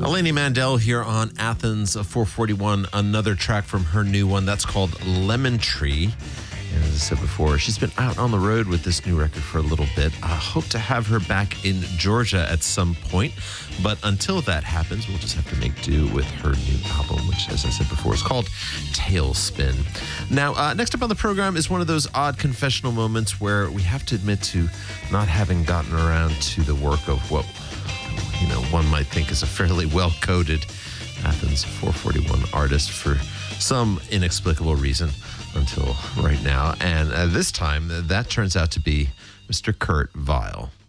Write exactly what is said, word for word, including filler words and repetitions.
Eleni Mandel here on Athens four forty-one. Another track from her new one that's called Lemon Tree. And as I said before, she's been out on the road with this new record for a little bit. I hope to have her back in Georgia at some point. But until that happens, we'll just have to make do with her new album, which, as I said before, is called Tailspin. Now, uh, next up on the program is one of those odd confessional moments where we have to admit to not having gotten around to the work of what, you know, one might think is a fairly well-coded Athens four forty-one artist for some inexplicable reason until right now. And uh, this time, that turns out to be Mister Kurt Vile.